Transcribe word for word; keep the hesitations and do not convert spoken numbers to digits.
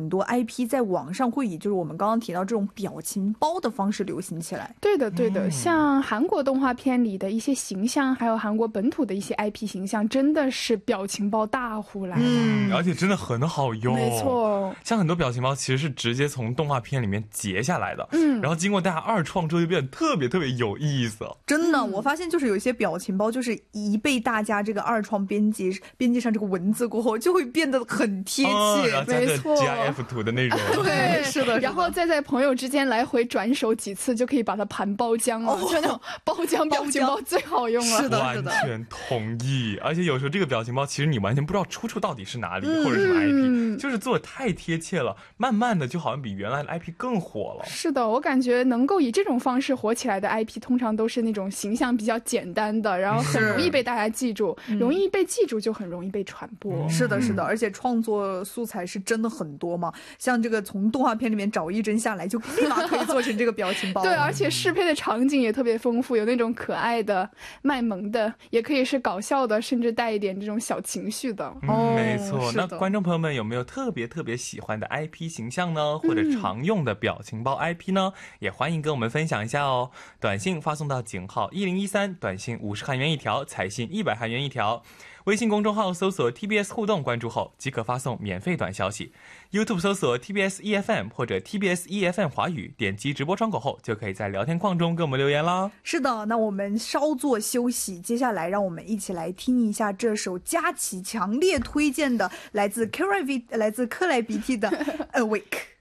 多 I P 在网上会以就是我们刚刚提到这种表情包的方式流行起来。 对的对的、 嗯、 像韩国动画片里的一些形象，还有韩国本土的一些 I P 形象，真的是表情包大户来的、 嗯、而且真的很好用。 没错， 像很多表情包其实是直接从动画片里面截下来的， 嗯， 然后经过大家二创之后就变得特别特别有意思。 真的，我发现就是有一些表情包就是一被大家这个二创编辑编辑上这个文字过后，就会变得很贴切、 哦、然后加个 G I F 图的那种。 对， 是的， 然后再在朋友之间来回转手几次，就可以把它盘包浆了、哦、就那种包浆表情包最好用了。 是的，是的， 完全同意。而且有时候这个表情包其实你完全不知道出处到底是哪里、嗯、或者什么 I P、嗯、就是做的太贴切了，慢慢的就好像比原来的 I P 更火了。 是的，我感觉能够以这种方式火起来的 I P 通常都是那种形象比较简单的，然后很容易被大家记住、嗯、容易被记住就很容易被传播、 嗯、是的是的，而且创作素材是真的很多嘛，像这个从动画片里面找一帧下来就立马可以做成这个表情包。 对，而且适配的场景也特别丰富，有那种可爱的卖萌的，也可以是搞笑的，甚至带一点这种小情绪的。 嗯，没错。那观众朋友们有没有特别特别喜欢的 I P 形象呢？或者常用的表情包 I P 呢、嗯、也欢迎跟我们分享一下哦。短信发送到井号一零一三，短信五十韩元一条，彩信一百韩元一条。微信公众号搜索 T B S 互动，关注后即可发送免费短消息。 YouTube 搜索 T B S E F M 或者 T B S E F M 华语，点击直播窗口后就可以在聊天框中跟我们留言啦。 是的，那我们稍作休息，接下来让我们一起来听一下这首佳琪强烈推荐的来自 K R V 来自克莱比蒂的 Awake。